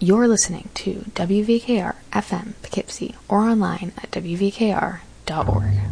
You're listening to WVKR FM Poughkeepsie or online at WVKR.org.